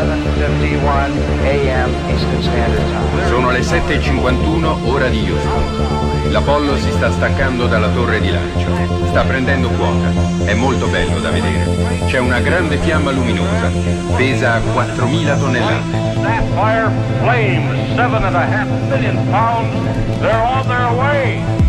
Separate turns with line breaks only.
7:51 a.m. Eastern Standard Time.
Sono le 7:51 ora di Houston. L'Apollo si sta staccando dalla torre di lancio. Sta prendendo quota. È molto bello da vedere. C'è una grande fiamma luminosa. Pesa 4.000 tonnellate.
Sapphire flames, 7.5 million pounds. They're on their way.